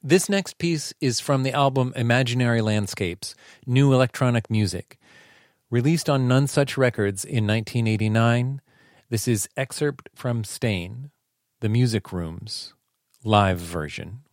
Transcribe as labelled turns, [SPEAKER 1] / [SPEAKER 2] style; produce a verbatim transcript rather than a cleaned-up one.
[SPEAKER 1] This next piece is from the album Imaginary Landscapes, New Electronic Music. Released on None Such Records in nineteen eighty-nine, this is excerpt from Stain, The Music Rooms, live version.